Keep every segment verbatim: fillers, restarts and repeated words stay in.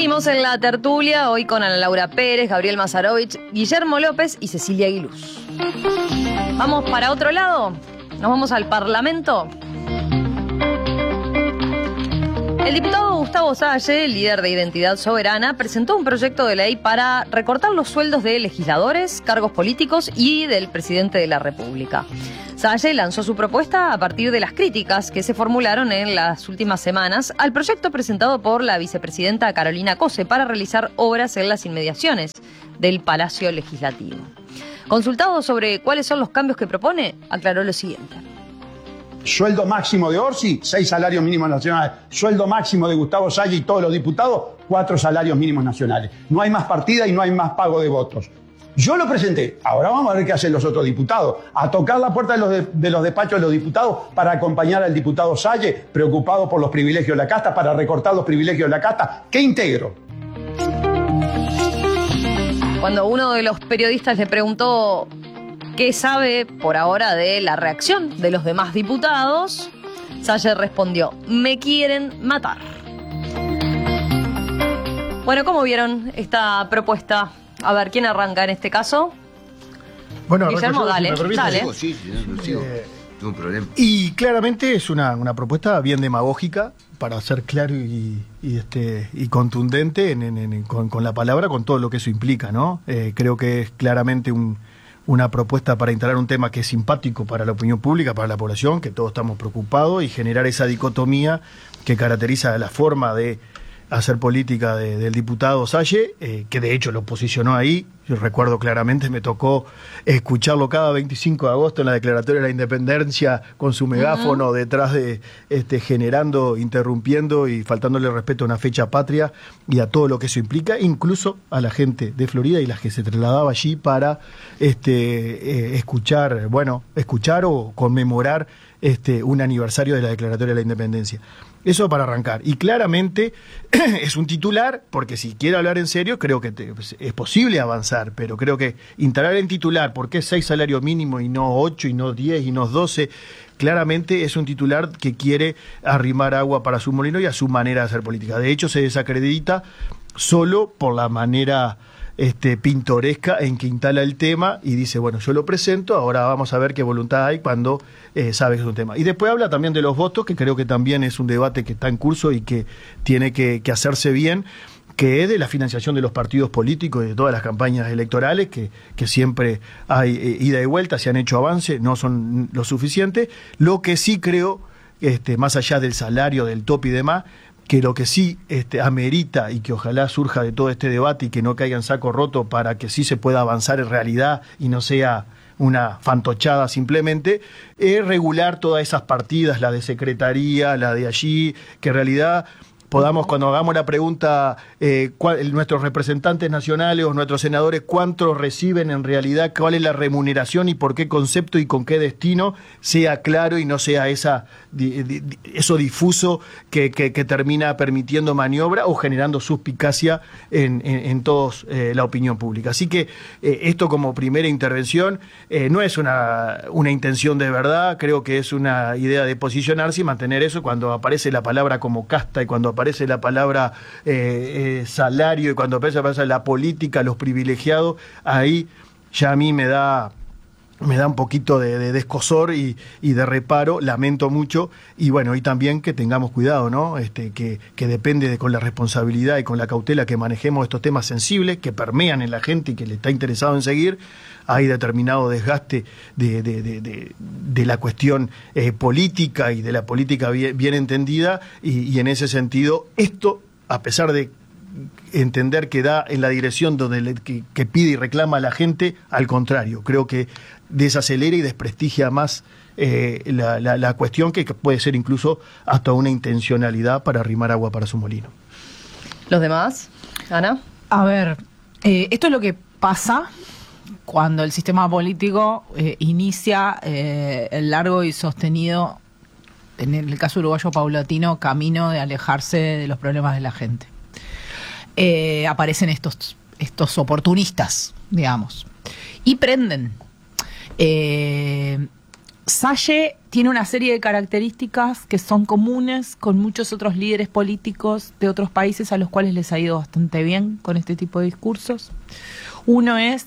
Seguimos en la tertulia, hoy con Ana Laura Pérez, Gabriel Mazarovich, Guillermo López y Cecilia Aguiluz. ¿Vamos para otro lado? ¿Nos vamos al Parlamento? El diputado Gustavo Salle, líder de Identidad Soberana, presentó un proyecto de ley para recortar los sueldos de legisladores, cargos políticos y del presidente de la República. Salle lanzó su propuesta a partir de las críticas que se formularon en las últimas semanas al proyecto presentado por la vicepresidenta Carolina Cose para realizar obras en las inmediaciones del Palacio Legislativo. Consultado sobre cuáles son los cambios que propone, aclaró lo siguiente. Sueldo máximo de Orsi, seis salarios mínimos nacionales. Sueldo máximo de Gustavo Salle y todos los diputados, cuatro salarios mínimos nacionales. No hay más partida y no hay más pago de votos. Yo lo presenté. Ahora vamos a ver qué hacen los otros diputados. A tocar la puerta de los, de, de los despachos de los diputados para acompañar al diputado Salle, preocupado por los privilegios de la casta, para recortar los privilegios de la casta. ¿Qué integro? Cuando uno de los periodistas le preguntó qué sabe por ahora de la reacción de los demás diputados, Salle respondió: me quieren matar. Bueno, ¿cómo vieron esta propuesta? A ver, ¿quién arranca en este caso? Bueno, Guillermo, dale, si dale. Sí, sí, sí, no, no sigo. Eh, Tengo un problema. Y claramente es una, una propuesta bien demagógica, para ser claro y, y, este, y contundente en, en, en, con, con la palabra, con todo lo que eso implica, ¿no? Eh, creo que es claramente un, una propuesta para instalar un tema que es simpático para la opinión pública, para la población, que todos estamos preocupados, y generar esa dicotomía que caracteriza la forma de hacer política de, del diputado Salle, eh, que de hecho lo posicionó ahí. Yo recuerdo claramente, me tocó escucharlo cada veinticinco de agosto en la declaratoria de la independencia con su megáfono uh-huh. detrás de, este, generando, interrumpiendo y faltándole respeto a una fecha patria y a todo lo que eso implica, incluso a la gente de Florida y las que se trasladaba allí para este, eh, escuchar, bueno, escuchar o conmemorar este, un aniversario de la declaratoria de la independencia. Eso para arrancar. Y claramente es un titular, porque si quiere hablar en serio, creo que te, es posible avanzar, pero creo que instalar en titular, ¿por qué seis salarios mínimos y no ocho, y no diez, y no doce? Claramente es un titular que quiere arrimar agua para su molino y a su manera de hacer política. De hecho, se desacredita solo por la manera Este, pintoresca en que instala el tema y dice, bueno, yo lo presento, ahora vamos a ver qué voluntad hay cuando eh, sabe que es un tema. Y después habla también de los votos, que creo que también es un debate que está en curso y que tiene que, que hacerse bien, que es de la financiación de los partidos políticos y de todas las campañas electorales, que, que siempre hay eh, ida y vuelta, se han hecho avances, no son lo suficiente. Lo que sí creo, este, más allá del salario, del tope y demás, que lo que sí este, amerita y que ojalá surja de todo este debate y que no caiga en saco roto para que sí se pueda avanzar en realidad y no sea una fantochada simplemente, es regular todas esas partidas, la de secretaría, la de allí, que en realidad podamos, cuando hagamos la pregunta, eh, cuál, nuestros representantes nacionales o nuestros senadores, cuánto reciben en realidad, cuál es la remuneración y por qué concepto y con qué destino, sea claro y no sea esa di, di, eso difuso que, que, que termina permitiendo maniobra o generando suspicacia en, en, en todos eh, la opinión pública. Así que eh, esto como primera intervención eh, no es una, una intención de verdad, creo que es una idea de posicionarse y mantener eso. Cuando aparece la palabra como casta y cuando aparece la palabra eh, eh, salario y cuando aparece, aparece la política, los privilegiados, ahí ya a mí me da me da un poquito de, de descosor y, y de reparo, lamento mucho, y bueno, y también que tengamos cuidado, ¿no? Este, que, que depende de con la responsabilidad y con la cautela que manejemos estos temas sensibles, que permean en la gente y que le está interesado en seguir. Hay determinado desgaste de, de, de, de, de la cuestión eh, política y de la política bien, bien entendida, y, y en ese sentido, esto, a pesar de entender que da en la dirección donde le, que, que pide y reclama a la gente, al contrario, creo que desacelera y desprestigia más eh, la, la, la cuestión, que puede ser incluso hasta una intencionalidad para arrimar agua para su molino. ¿Los demás? Ana. A ver, eh, esto es lo que pasa cuando el sistema político eh, inicia eh, el largo y sostenido, en el caso uruguayo paulatino, camino de alejarse de los problemas de la gente. Eh, aparecen estos, estos oportunistas, digamos, y prenden. Eh, Salle tiene una serie de características que son comunes con muchos otros líderes políticos de otros países a los cuales les ha ido bastante bien con este tipo de discursos. Uno es,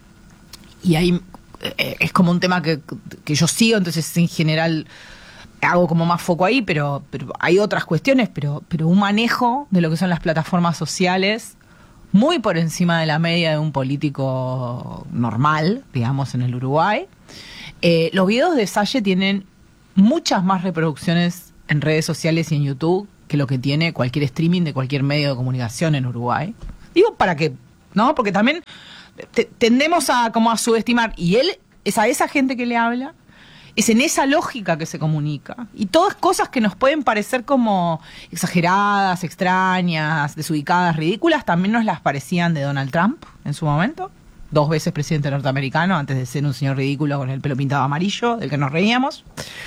y ahí eh, es como un tema que, que yo sigo, entonces en general hago como más foco ahí, pero, pero hay otras cuestiones, pero, pero un manejo de lo que son las plataformas sociales muy por encima de la media de un político normal, digamos, en el Uruguay. Eh, los videos de Salle tienen muchas más reproducciones en redes sociales y en YouTube que lo que tiene cualquier streaming de cualquier medio de comunicación en Uruguay. Digo, para que, ¿no? Porque también te, tendemos a como a subestimar, y él es a esa gente que le habla, es en esa lógica que se comunica. Y todas cosas que nos pueden parecer como exageradas, extrañas, desubicadas, ridículas, también nos las parecían de Donald Trump en su momento. Dos veces presidente norteamericano, antes de ser un señor ridículo con el pelo pintado amarillo, del que nos reíamos.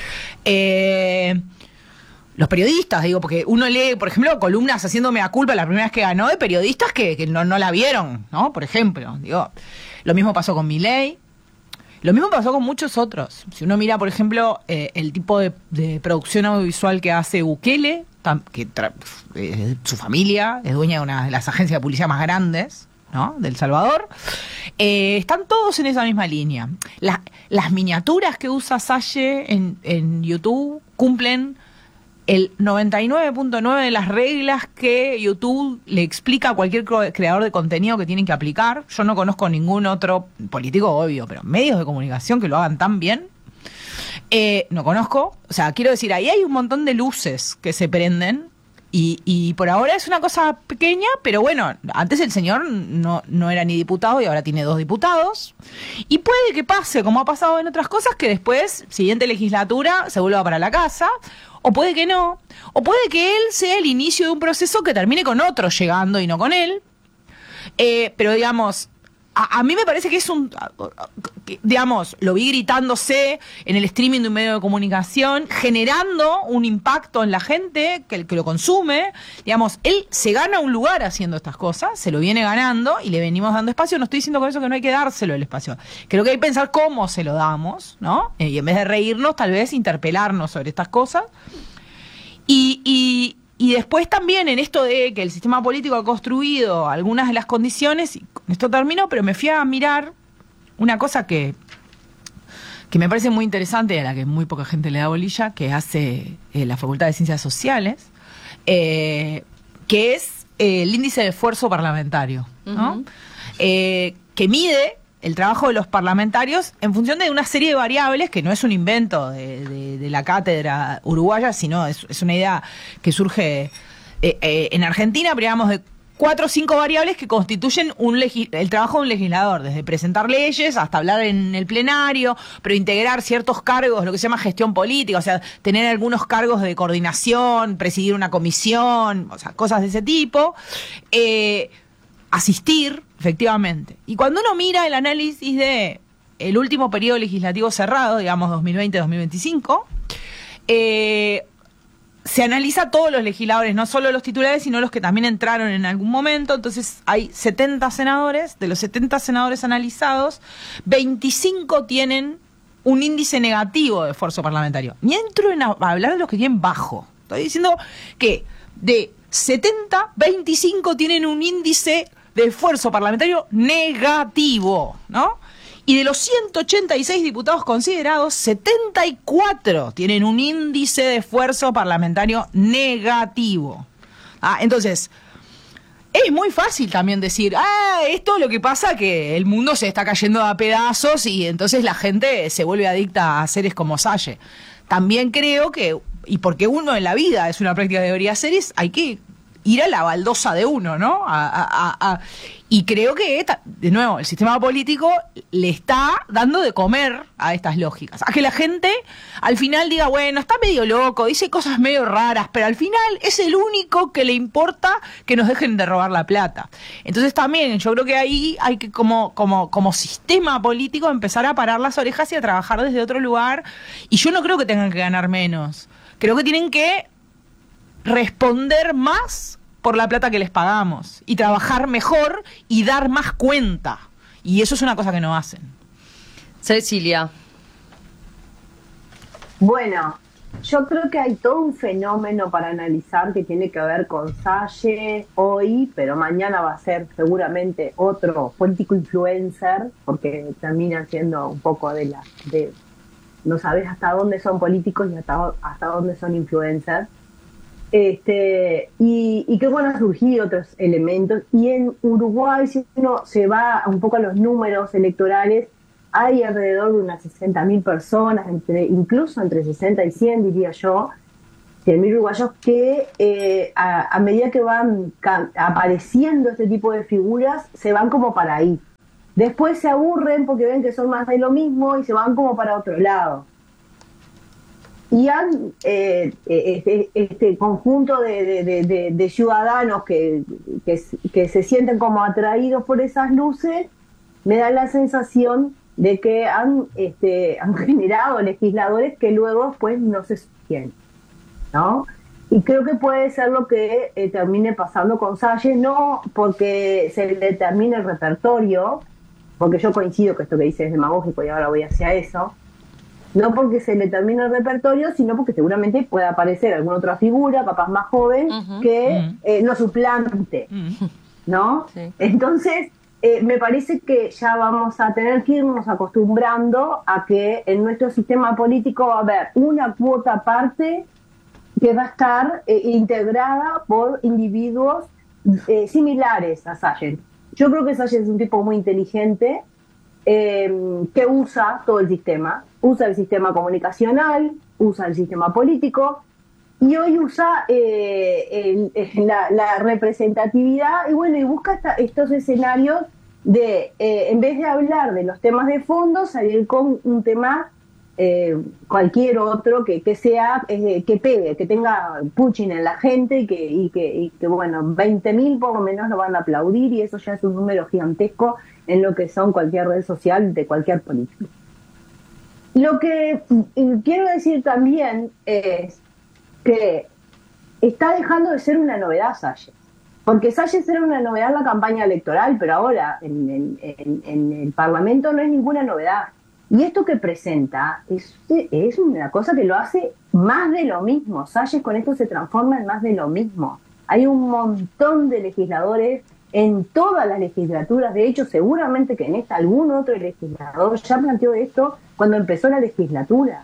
Eh, los periodistas, digo, porque uno lee, por ejemplo, columnas haciéndome a culpa la primera vez que ganó de periodistas que, que no, no la vieron, ¿no? Por ejemplo, digo, lo mismo pasó con Milei, lo mismo pasó con muchos otros. Si uno mira, por ejemplo, eh, el tipo de, de producción audiovisual que hace Bukele, tam, que tra- eh, su familia es dueña de una de las agencias de publicidad más grandes, ¿no? De El Salvador, eh, están todos en esa misma línea. La, las miniaturas que usa Salle en, en YouTube cumplen el noventa y nueve punto nueve de las reglas que YouTube le explica a cualquier creador de contenido que tienen que aplicar. Yo no conozco ningún otro político, obvio, pero medios de comunicación que lo hagan tan bien. Eh, no conozco. O sea, quiero decir, ahí hay un montón de luces que se prenden. Y, y por ahora es una cosa pequeña, pero bueno, antes el señor no, no era ni diputado y ahora tiene dos diputados. Y puede que pase, como ha pasado en otras cosas, que después, siguiente legislatura, se vuelva para la casa. O puede que no. O puede que él sea el inicio de un proceso que termine con otro llegando y no con él. Eh, pero digamos, a, a mí me parece que es un... que, digamos, lo vi gritándose en el streaming de un medio de comunicación, generando un impacto en la gente que, que lo consume. Digamos, él se gana un lugar haciendo estas cosas, se lo viene ganando y le venimos dando espacio. No estoy diciendo con eso que no hay que dárselo el espacio. Creo que hay que pensar cómo se lo damos, ¿no? Eh, y en vez de reírnos, tal vez interpelarnos sobre estas cosas. Y... y Y después también en esto de que el sistema político ha construido algunas de las condiciones, y con esto termino, pero me fui a mirar una cosa que, que me parece muy interesante, a la que muy poca gente le da bolilla, que hace eh, la Facultad de Ciencias Sociales, eh, que es eh, el índice de esfuerzo parlamentario, ¿no? Uh-huh. eh, que mide el trabajo de los parlamentarios en función de una serie de variables, que no es un invento de, de, de la cátedra uruguaya, sino es, es una idea que surge eh, eh, en Argentina, pero digamos de cuatro o cinco variables que constituyen un legi- el trabajo de un legislador, desde presentar leyes hasta hablar en el plenario, pero integrar ciertos cargos, lo que se llama gestión política, o sea, tener algunos cargos de coordinación, presidir una comisión, o sea, cosas de ese tipo, eh, asistir, efectivamente. Y cuando uno mira el análisis de el último periodo legislativo cerrado, digamos dos mil veinte a dos mil veinticinco, eh, se analiza todos los legisladores, no solo los titulares, sino los que también entraron en algún momento. Entonces hay setenta senadores, de los setenta senadores analizados, veinticinco tienen un índice negativo de esfuerzo parlamentario. Ni entro en a, a hablar de los que tienen bajo. Estoy diciendo que de setenta, veinticinco tienen un índice de esfuerzo parlamentario negativo, ¿no? Y de los ciento ochenta y seis diputados considerados, setenta y cuatro tienen un índice de esfuerzo parlamentario negativo. Ah, entonces, es muy fácil también decir, ah, esto lo que pasa que el mundo se está cayendo a pedazos y entonces la gente se vuelve adicta a seres como Salle. También creo que, y porque uno en la vida es una práctica que debería hacer, es hay que ir a la baldosa de uno, ¿no? A, a, a, a, y creo que, de nuevo, el sistema político le está dando de comer a estas lógicas. A que la gente al final diga, bueno, está medio loco, dice cosas medio raras, pero al final es el único que le importa que nos dejen de robar la plata. Entonces también yo creo que ahí hay que como, como, como sistema político empezar a parar las orejas y a trabajar desde otro lugar. Y yo no creo que tengan que ganar menos. Creo que tienen que responder más por la plata que les pagamos y trabajar mejor y dar más cuenta. Y eso es una cosa que no hacen. Cecilia. Bueno, yo creo que hay todo un fenómeno para analizar que tiene que ver con Salle hoy, pero mañana va a ser seguramente otro político influencer, porque termina siendo un poco de la... de no sabes hasta dónde son políticos y hasta, hasta dónde son influencers. Este, y, y que van a surgir otros elementos. Y en Uruguay, si uno se va un poco a los números electorales, hay alrededor de unas sesenta mil personas, entre, incluso entre sesenta y cien, diría yo, cien mil uruguayos que eh, a, a medida que van ca- apareciendo este tipo de figuras, se van como para ahí. Después se aburren porque ven que son más de lo mismo y se van como para otro lado. Y han, eh, este, este conjunto de, de, de, de, de ciudadanos que, que, que se sienten como atraídos por esas luces, me da la sensación de que han, este, han generado legisladores que luego pues no se sostienen, ¿no? Y creo que puede ser lo que eh, termine pasando con Salle, no porque se le termine el repertorio, porque yo coincido que esto que dice es demagógico y ahora voy hacia eso, no porque se le termine el repertorio, sino porque seguramente pueda aparecer alguna otra figura, capaz más joven, uh-huh. que uh-huh. eh, lo suplante, uh-huh. ¿no? Sí. Entonces, eh, me parece que ya vamos a tener que irnos acostumbrando a que en nuestro sistema político va a haber una cuota aparte que va a estar eh, integrada por individuos eh, similares a Salle. Yo creo que Salle es un tipo muy inteligente, eh, que usa todo el sistema, usa el sistema comunicacional, usa el sistema político, y hoy usa eh, el, el, la, la representatividad, y bueno, y busca esta, estos escenarios de, eh, en vez de hablar de los temas de fondo, salir con un tema eh, cualquier otro que, que sea, eh, que pegue, que tenga puching en la gente y que, y que, y que bueno, veinte mil por lo menos lo van a aplaudir, y eso ya es un número gigantesco en lo que son cualquier red social de cualquier político. Lo que quiero decir también es que está dejando de ser una novedad Salle, porque Salle era una novedad en la campaña electoral, pero ahora en, en, en, en el Parlamento no es ninguna novedad. Y esto que presenta es, es una cosa que lo hace más de lo mismo. Salle con esto se transforma en más de lo mismo. Hay un montón de legisladores en todas las legislaturas. De hecho, seguramente que en esta algún otro legislador ya planteó esto cuando empezó la legislatura.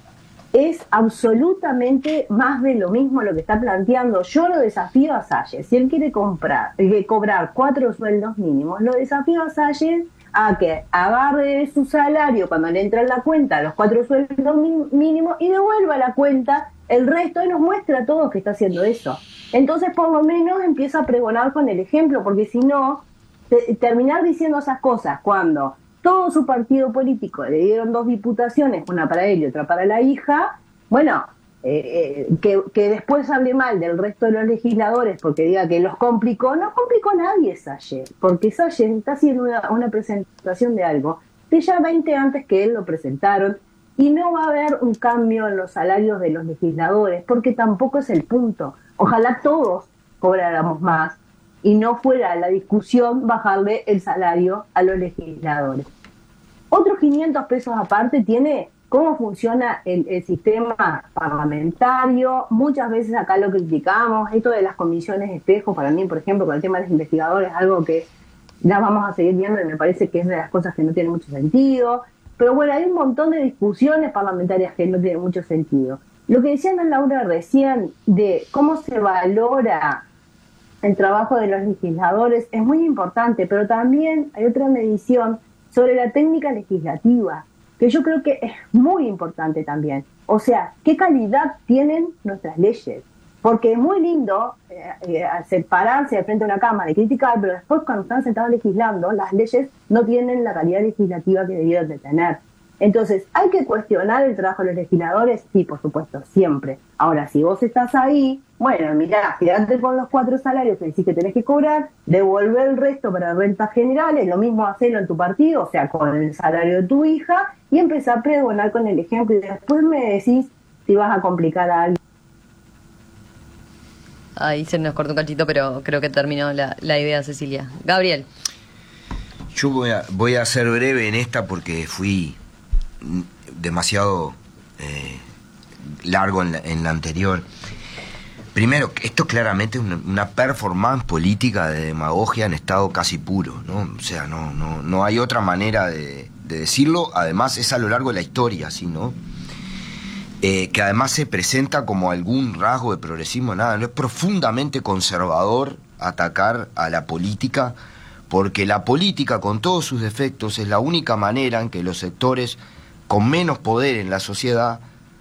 Es absolutamente más de lo mismo lo que está planteando. Yo lo desafío a Salle. Si él quiere comprar, eh, cobrar cuatro sueldos mínimos, lo desafío a Salle a que agarre su salario cuando le entra en la cuenta los cuatro sueldos mínimos y devuelva la cuenta el resto y nos muestra a todos que está haciendo eso. Entonces, por lo menos empieza a pregonar con el ejemplo, porque si no, te, terminar diciendo esas cosas cuando todo su partido político le dieron dos diputaciones, una para él y otra para la hija, bueno, eh, eh, que, que después hable mal del resto de los legisladores porque diga que los complicó, no complicó nadie Salle, porque Salle está haciendo una, una presentación de algo de ya veinte antes que él lo presentaron, y no va a haber un cambio en los salarios de los legisladores, porque tampoco es el punto. Ojalá todos cobráramos más y no fuera la discusión bajarle el salario a los legisladores. Otros quinientos pesos aparte tiene cómo funciona el, el sistema parlamentario. Muchas veces acá lo criticamos, esto de las comisiones espejo, para mí, por ejemplo, con el tema de los investigadores, algo que ya vamos a seguir viendo y me parece que es de las cosas que no tiene mucho sentido. Pero bueno, hay un montón de discusiones parlamentarias que no tienen mucho sentido. Lo que decía Ana Laura recién de cómo se valora el trabajo de los legisladores es muy importante, pero también hay otra medición sobre la técnica legislativa, que yo creo que es muy importante también. O sea, ¿qué calidad tienen nuestras leyes? Porque es muy lindo eh, eh, separarse de frente a una cámara y criticar, pero después cuando están sentados legislando, las leyes no tienen la calidad legislativa que debieran de tener. Entonces, ¿hay que cuestionar el trabajo de los legisladores? Sí, por supuesto, siempre. Ahora, si vos estás ahí, bueno, mirá, quedate con los cuatro salarios que decís que tenés que cobrar, devolver el resto para rentas generales, lo mismo hacerlo en tu partido, o sea, con el salario de tu hija, y empezar a pregonar con el ejemplo, y después me decís si vas a complicar a alguien. Ahí se nos cortó un cachito, pero creo que terminó la, la idea, Cecilia. Gabriel. Yo voy a, voy a ser breve en esta porque fui demasiado eh, largo en la, en la anterior. Primero, esto claramente es una, una performance política de demagogia en estado casi puro, ¿no? O sea, no, no, no hay otra manera de, de decirlo. Además, es a lo largo de la historia, ¿sí, no? Eh, que además se presenta como algún rasgo de progresismo, nada. No, es profundamente conservador atacar a la política, porque la política, con todos sus defectos, es la única manera en que los sectores con menos poder en la sociedad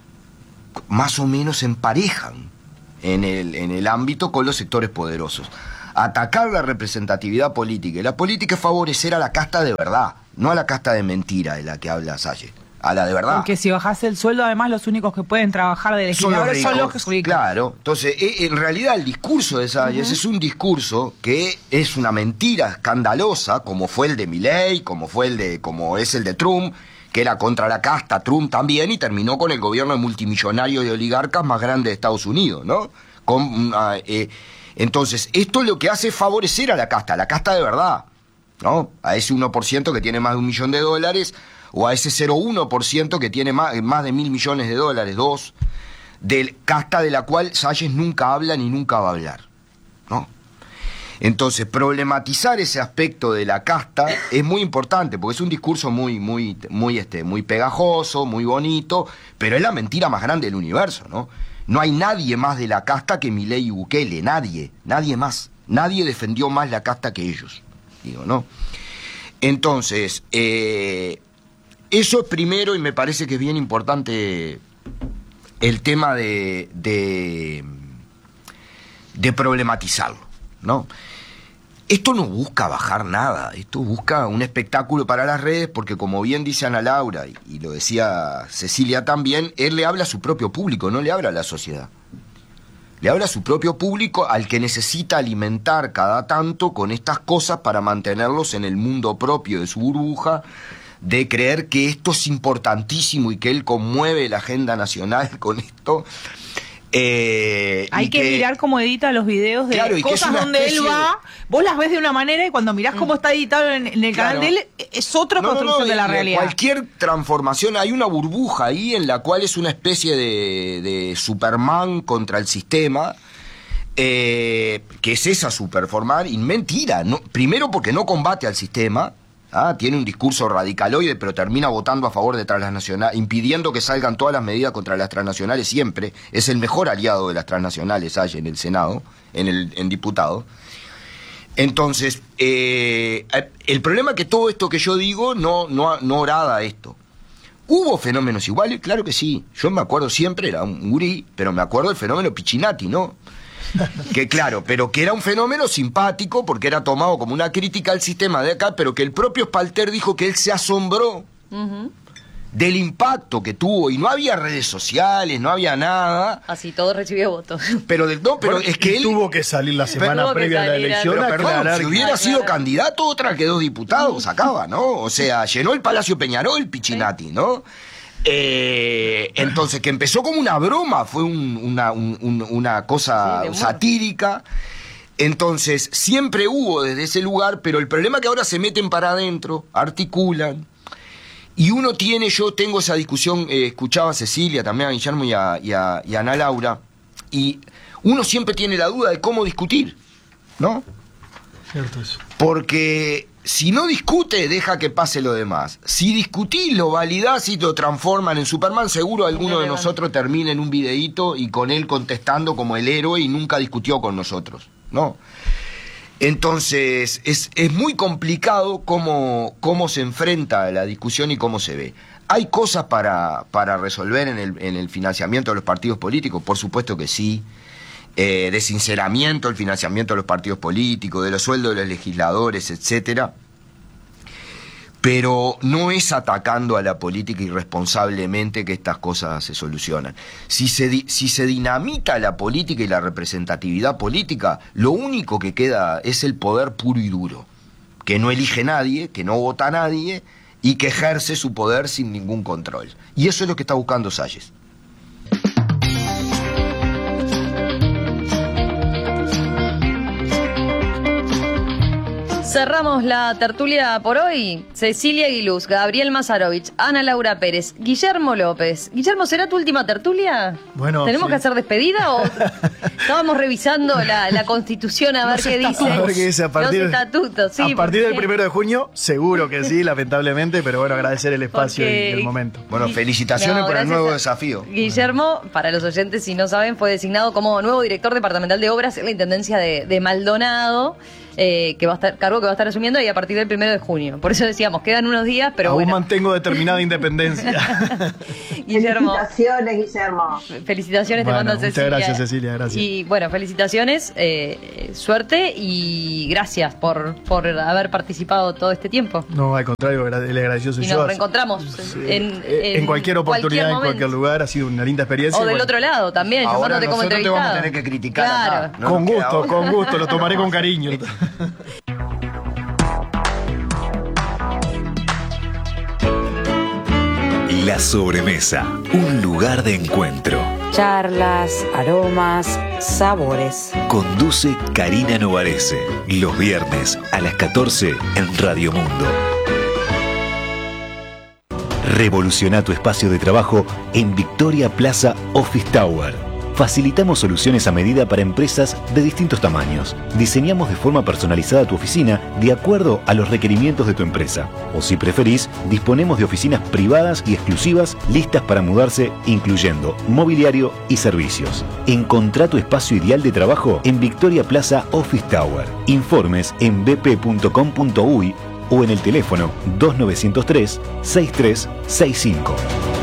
más o menos se emparejan en el, en el ámbito con los sectores poderosos. Atacar la representatividad política, y la política es favorecer a la casta de verdad, no a la casta de mentira de la que habla Salles, a la de verdad. Porque si bajás el sueldo, además los únicos que pueden trabajar de legisladores son los ricos. Claro, entonces en realidad el discurso de Salles uh-huh. es un discurso que es una mentira escandalosa, como fue el de Milei, como fue el de, como es el de Trump, que era contra la casta, Trump también, y terminó con el gobierno multimillonario y oligarcas más grande de Estados Unidos, ¿no? Con, uh, eh, entonces, esto lo que hace es favorecer a la casta, a la casta de verdad, ¿no? A ese uno por ciento que tiene más de un millón de dólares, o a ese cero coma uno por ciento que tiene más, más de mil millones de dólares, dos, de casta de la cual Salles nunca habla ni nunca va a hablar, ¿no? Entonces, problematizar ese aspecto de la casta es muy importante, porque es un discurso muy, muy, muy, este, muy pegajoso, muy bonito, pero es la mentira más grande del universo, ¿no? No hay nadie más de la casta que Milei y Bukele, nadie, nadie más. Nadie defendió más la casta que ellos, digo, ¿no? Entonces, eh, eso es primero, y me parece que es bien importante el tema de, de, de problematizarlo, ¿no? Esto no busca bajar nada, esto busca un espectáculo para las redes, porque como bien dice Ana Laura, y, y lo decía Cecilia también, él le habla a su propio público, no le habla a la sociedad. Le habla a su propio público, al que necesita alimentar cada tanto con estas cosas para mantenerlos en el mundo propio de su burbuja, de creer que esto es importantísimo y que él conmueve la agenda nacional con esto. Eh, Hay que, que mirar cómo edita los videos de claro, cosas donde él va, vos las ves de una manera y cuando mirás cómo está editado en, en el claro. canal de él, es otra no, construcción no, no, de la realidad. Cualquier transformación, hay una burbuja ahí en la cual es una especie de, de Superman contra el sistema, eh, que es esa superformar, y mentira, no, primero porque no combate al sistema. Ah, tiene un discurso radicaloide, pero termina votando a favor de transnacionales, impidiendo que salgan todas las medidas contra las transnacionales siempre. Es el mejor aliado de las transnacionales hay en el Senado, en el en diputado. Entonces, eh, el problema es que todo esto que yo digo no, no, no orada esto. ¿Hubo fenómenos iguales? Claro que sí. Yo me acuerdo siempre, era un gurí, pero me acuerdo del fenómeno Piccinatti, ¿no? Que claro, pero que era un fenómeno simpático porque era tomado como una crítica al sistema de acá, pero que el propio Spalter dijo que él se asombró uh-huh. del impacto que tuvo, y no había redes sociales, no había nada. Así todo recibió votos. Pero del, no, pero bueno, es que él tuvo que salir la semana previa a la elección. Pero perdón, si hubiera sido claro. candidato, otra que dos diputados sacaba, ¿no? O sea, llenó el Palacio Peñarol Piccinatti, ¿no? Eh, entonces, que empezó como una broma, fue un, una, un, una cosa sí, satírica. Entonces, siempre hubo desde ese lugar, pero el problema es que ahora se meten para adentro, articulan, y uno tiene, yo tengo esa discusión, eh, escuchaba a Cecilia, también a Guillermo y a, y, a, y a Ana Laura, y uno siempre tiene la duda de cómo discutir, ¿no? Cierto eso. Porque si no discute, deja que pase lo demás. Si discutís, lo validás y lo transforman en Superman, seguro alguno de nosotros termina en un videíto y con él contestando como el héroe y nunca discutió con nosotros, ¿no? Entonces, es, es muy complicado cómo, cómo se enfrenta la discusión y cómo se ve. ¿Hay cosas para, para resolver en el, en el financiamiento de los partidos políticos? Por supuesto que sí. Eh, de sinceramiento, el financiamiento de los partidos políticos, de los sueldos de los legisladores, etcétera. Pero no es atacando a la política irresponsablemente que estas cosas se solucionan. Si se, di- si se dinamita la política y la representatividad política, lo único que queda es el poder puro y duro, que no elige nadie, que no vota a nadie y que ejerce su poder sin ningún control. Y eso es lo que está buscando Salles. Cerramos la tertulia por hoy. Cecilia Aguiluz, Gabriel Mazarovich, Ana Laura Pérez, Guillermo López. Guillermo, ¿será tu última tertulia? Bueno, ¿Tenemos sí. que hacer despedida o estábamos revisando la, la Constitución a ver Los qué dice? estatutos. A ver qué dice a partir- Los estatutos, sí. a partir del porque- primero de junio, seguro que sí, lamentablemente, pero bueno, agradecer el espacio Porque- y el momento. Bueno, felicitaciones No, por el gracias nuevo a- desafío. Guillermo, para los oyentes, si no saben, fue designado como nuevo director departamental de obras en la Intendencia de, de Maldonado, eh, que va a estar, cargo que va a estar asumiendo ahí a partir del primero de junio. Por eso decíamos, quedan unos días, pero Aún bueno. mantengo determinada independencia. Guillermo, Felicitaciones, Guillermo. felicitaciones Bueno, te mando muchas Cecilia. gracias, Cecilia, gracias. Y bueno, felicitaciones, eh, suerte y gracias por, por haber participado todo este tiempo. No, al contrario, agra- le agradeció su Y yo. nos reencontramos Sí. en, Eh, en cualquier oportunidad, en momento. cualquier lugar, ha sido una linda experiencia. O del Bueno, otro lado también, Ahora llamándote como nosotros te entrevistado. vamos a tener que criticar Claro. acá. No con nos queda gusto, otra. con gusto, lo tomaré con cariño. La sobremesa, un lugar de encuentro. Charlas, aromas, sabores. Conduce Karina Novarese, los viernes a las catorce en Radio Mundo. Revoluciona tu espacio de trabajo en Victoria Plaza Office Tower. Facilitamos soluciones a medida para empresas de distintos tamaños. Diseñamos de forma personalizada tu oficina de acuerdo a los requerimientos de tu empresa. O si preferís, disponemos de oficinas privadas y exclusivas listas para mudarse, incluyendo mobiliario y servicios. Encontrá tu espacio ideal de trabajo en Victoria Plaza Office Tower. Informes en b p punto com punto u y o en el teléfono dos nueve cero tres, seis tres seis cinco.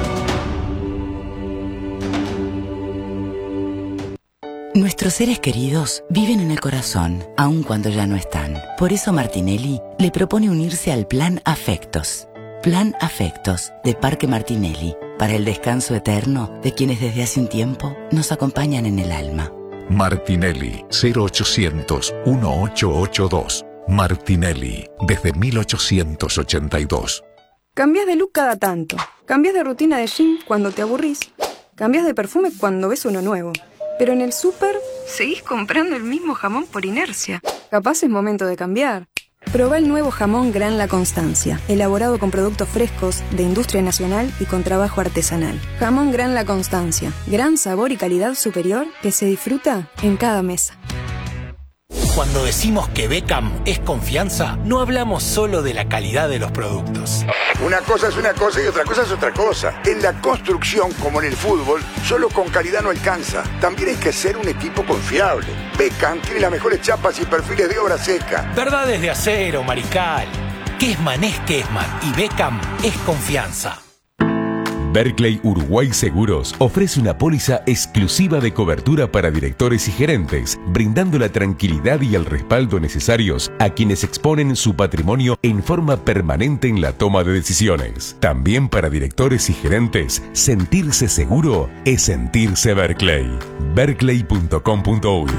Nuestros seres queridos viven en el corazón, aun cuando ya no están. Por eso Martinelli le propone unirse al Plan Afectos. Plan Afectos de Parque Martinelli, para el descanso eterno de quienes desde hace un tiempo nos acompañan en el alma. Martinelli, cero ochocientos, dieciocho ochenta y dos. Martinelli, desde mil ochocientos ochenta y dos. Cambias de look cada tanto. Cambias de rutina de gym cuando te aburrís. Cambias de perfume cuando ves uno nuevo. Pero en el súper seguís comprando el mismo jamón por inercia. Capaz es momento de cambiar. Probá el nuevo jamón Gran La Constancia, elaborado con productos frescos, de industria nacional y con trabajo artesanal. Jamón Gran La Constancia, gran sabor y calidad superior que se disfruta en cada mesa. Cuando decimos que Beckham es confianza, no hablamos solo de la calidad de los productos. Una cosa es una cosa y otra cosa es otra cosa. En la construcción, como en el fútbol, solo con calidad no alcanza. También hay que ser un equipo confiable. Beckham tiene las mejores chapas y perfiles de obra seca. Verdades de acero, Marical. Kesman es Kesman y Beckham es confianza. Berkeley Uruguay Seguros ofrece una póliza exclusiva de cobertura para directores y gerentes, brindando la tranquilidad y el respaldo necesarios a quienes exponen su patrimonio en forma permanente en la toma de decisiones. También para directores y gerentes, sentirse seguro es sentirse Berkeley. berkeley punto com punto u y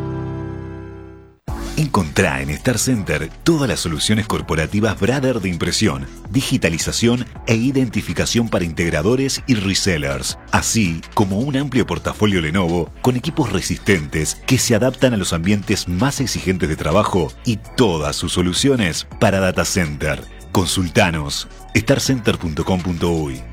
Encontrá en Star Center todas las soluciones corporativas Brother de impresión, digitalización e identificación para integradores y resellers, así como un amplio portafolio Lenovo con equipos resistentes que se adaptan a los ambientes más exigentes de trabajo y todas sus soluciones para data center. Consultanos star center punto com punto u y.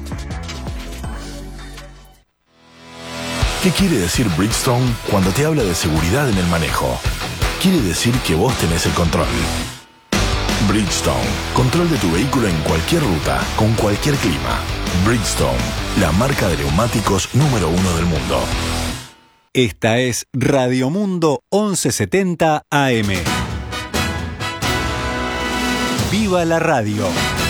¿Qué quiere decir Bridgestone cuando te habla de seguridad en el manejo? Quiere decir que vos tenés el control. Bridgestone, control de tu vehículo en cualquier ruta, con cualquier clima. Bridgestone, la marca de neumáticos número uno del mundo. Esta es Radio Mundo once setenta A M. ¡Viva la radio!